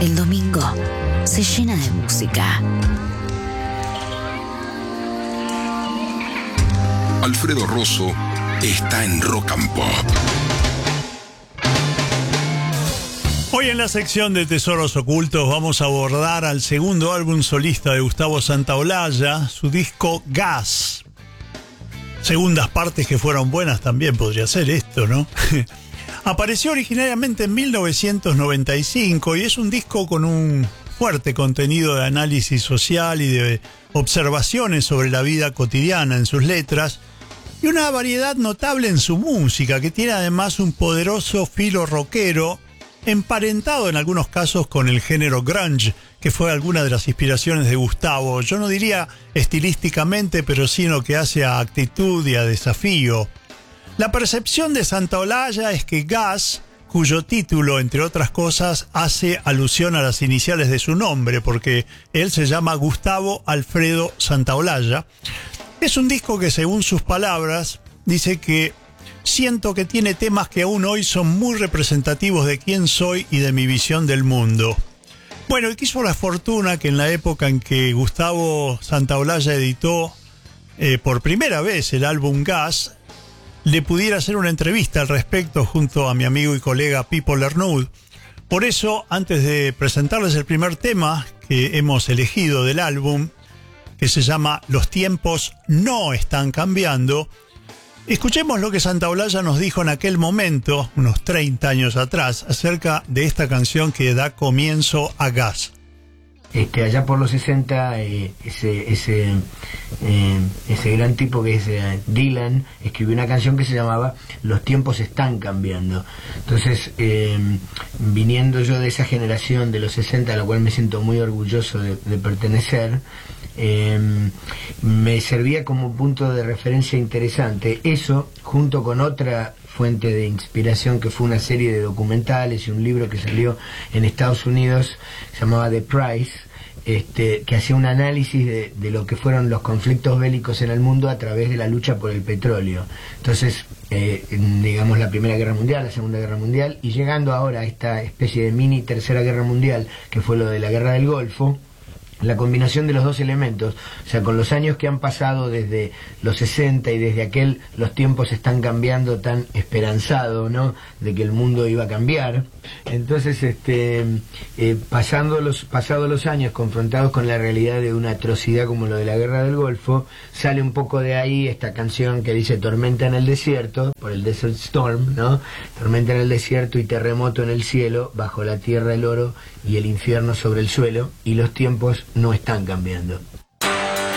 El domingo se llena de música. Alfredo Rosso está en Rock and Pop. Hoy en la sección de Tesoros Ocultos vamos a abordar al segundo álbum solista de Gustavo Santaolalla, su disco Gas. Segundas partes que fueron buenas también podría ser esto, ¿no? Apareció originariamente en 1995 y es un disco con un fuerte contenido de análisis social y de observaciones sobre la vida cotidiana en sus letras y una variedad notable en su música, que tiene además un poderoso filo rockero emparentado en algunos casos con el género grunge, que fue alguna de las inspiraciones de Gustavo. Yo no diría estilísticamente, pero sí en lo que hace a actitud y a desafío. La percepción de Santaolalla es que Gas, cuyo título, entre otras cosas, hace alusión a las iniciales de su nombre, porque él se llama Gustavo Alfredo Santaolalla, es un disco que, según sus palabras, dice que siento que tiene temas que aún hoy son muy representativos de quién soy y de mi visión del mundo. Bueno, y quiso la fortuna que en la época en que Gustavo Santaolalla editó por primera vez el álbum Gas, le pudiera hacer una entrevista al respecto junto a mi amigo y colega Pipo Lernud. Por eso, antes de presentarles el primer tema que hemos elegido del álbum, que se llama Los tiempos no están cambiando, escuchemos lo que Santaolalla nos dijo en aquel momento, unos 30 años atrás, acerca de esta canción que da comienzo a Gas. Allá por los 60, ese gran tipo que es Dylan escribió una canción que se llamaba Los tiempos están cambiando. Entonces, viniendo yo de esa generación de los 60, a la cual me siento muy orgulloso de pertenecer, me servía como punto de referencia interesante eso, junto con otra fuente de inspiración que fue una serie de documentales y un libro que salió en Estados Unidos, se llamaba The Price, que hacía un análisis de lo que fueron los conflictos bélicos en el mundo a través de la lucha por el petróleo. Entonces, digamos, la Primera Guerra Mundial, la Segunda Guerra Mundial, y llegando ahora a esta especie de mini Tercera Guerra Mundial, que fue lo de la Guerra del Golfo, la combinación de los dos elementos, o sea, con los años que han pasado desde los 60 y desde aquel los tiempos están cambiando tan esperanzado, ¿no?, de que el mundo iba a cambiar. Entonces, pasados los años, confrontados con la realidad de una atrocidad como lo de la Guerra del Golfo, sale un poco de ahí esta canción que dice tormenta en el desierto, por el Desert Storm, ¿no? Tormenta en el desierto y terremoto en el cielo, bajo la tierra el oro y el infierno sobre el suelo, y los tiempos no están cambiando.